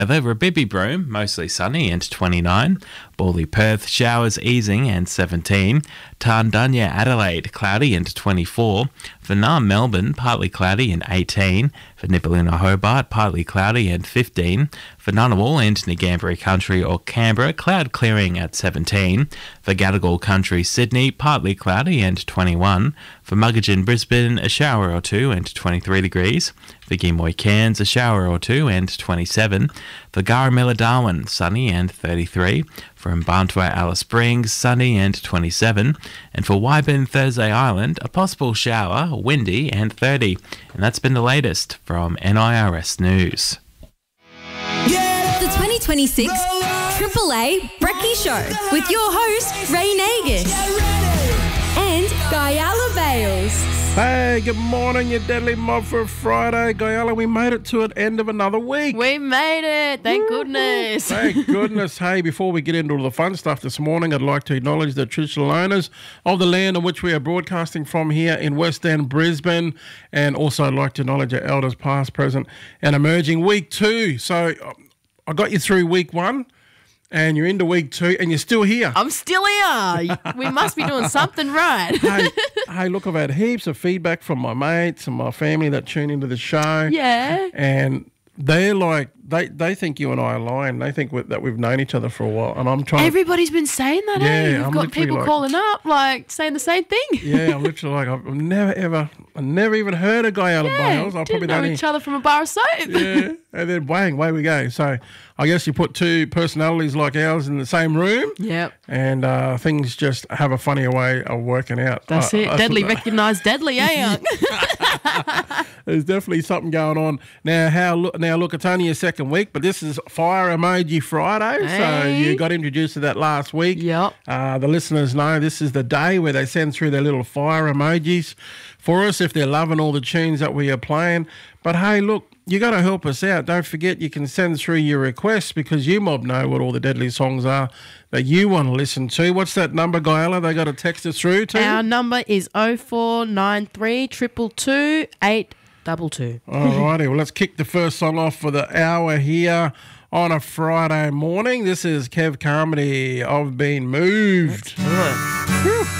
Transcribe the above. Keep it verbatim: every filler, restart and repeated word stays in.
Over Bibby Broome, mostly sunny and twenty-nine. Bawley Perth, showers easing and seventeen. Tarndunya Adelaide, cloudy and twenty-four. For Naarm Melbourne, partly cloudy and eighteen. For Nipaluna Hobart, partly cloudy and fifteen. For Ngunnawal and Ngambri Country or Canberra, cloud clearing at seventeen. For Gadigal Country Sydney, partly cloudy and twenty-one. For Muggagin Brisbane, a shower or two and twenty-three degrees. For Gimoy Cairns, a shower or two and twenty-seven. For Garamilla Darwin, sunny and thirty-three. For Mbantua Alice Springs, sunny and twenty-seven. And for Wyburn Thursday Island, a possible shower, windy and thirty. And that's been the latest from N I R S News. The twenty twenty-six Triple A Brekkie Show with your host, Ray Nagus and Guyala Bales. Hey, good morning, you deadly mob for a Friday. Guyala, we made it to an end of another week. We made it. Thank goodness. Thank goodness. Hey, before we get into all the fun stuff this morning, I'd like to acknowledge the traditional owners of the land on which we are broadcasting from here in West End, Brisbane. And also I'd like to acknowledge our elders past, present and emerging. Week two. So I got you through week one. And you're into week two, and you're still here. I'm still here. We must be doing something right. hey, hey, look, I've had heaps of feedback from my mates and my family that tune into the show. Yeah. And they're like, they, they think you and I are lying. They think we, that we've known each other for a while. And I'm trying Everybody's been saying that, Yeah, eh? You've I'm got literally people like- calling up, like, saying the same thing. Yeah, I'm literally like, I've never, ever, I've never even heard of Guyala Yeah, Bales. I didn't probably know don't each other from a bar of soap. Yeah, and then bang, away we go. So I guess you put two personalities like ours in the same room. Yep. And uh, things just have a funnier way of working out. That's Uh, it. that's Deadly what- recognised deadly, eh? There's definitely something going on. Now, how? Look, now, look, it's only your second week, but this is Fire Emoji Friday. So Hey. you got introduced to that last week. Yep. Uh, the listeners know this is the day where they send through their little fire emojis for us if they're loving all the tunes that we are playing. But hey, look, you got to help us out. Don't forget you can send through your requests because you mob know what all the deadly songs are that you want to listen to. What's that number, Guyala? They got to text us through to? Our number is oh four nine three, two two two, eight two two. All righty, well, let's kick the first song off for the hour here on a Friday morning. This is Kev Carmody, I've Been Moved. Let's do it.